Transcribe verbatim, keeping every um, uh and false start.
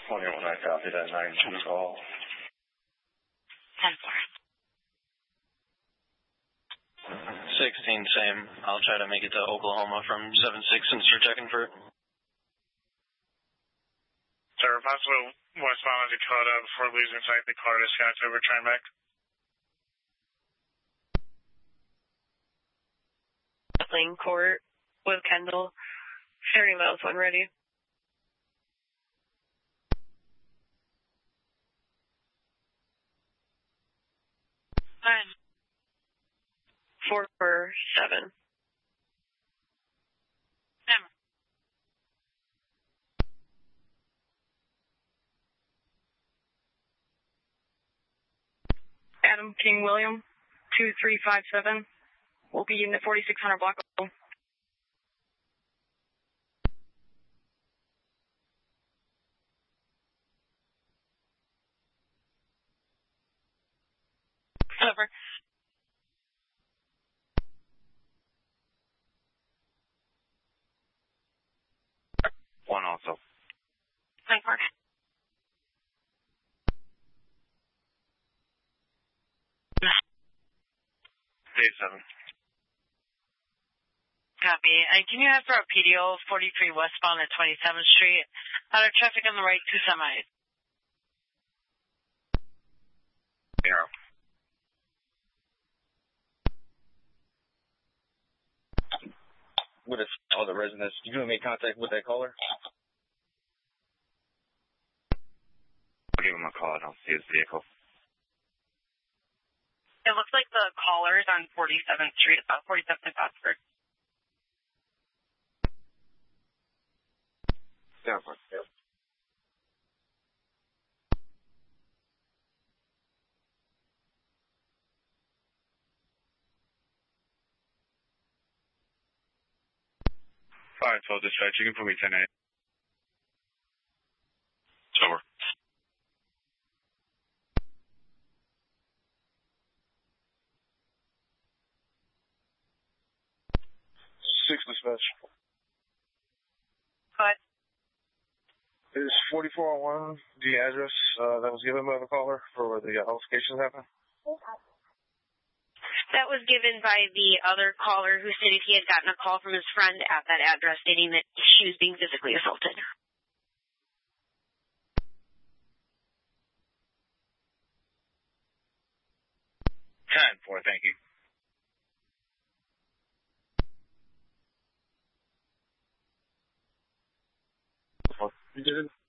twenty-one, I copied that nine two call. ten four. sixteen, same. I'll try to make it to Oklahoma from seven six since you're checking for it. Sir, possible westbound of Dakota before losing sight of the car to Scottover, trying back. Lane Court with Kendall. thirty miles when ready. Nine. Four for seven. Seven. Adam King William, two three five seven. We'll be in the forty-six hundred block. Over. One also. Nine four. Day seven. Copy. Uh, can you have for a P D O forty-three westbound at twenty-seventh Street? Out of traffic on the right, two semis. Zero. With all the residents, you gonna make contact with that caller? I'll give him a call. I don't see his vehicle. It looks like the caller's on forty-seventh Street, about forty-seventh and Oxford. Down for it. five twelve dispatch, you can put me ten eight. Over. six dispatch. What? Is forty-four oh one the address uh, that was given by the caller for where the uh, altercation happened? That was given by the other caller who stated he had gotten a call from his friend at that address stating that she was being physically assaulted. ten four, thank you. You did it?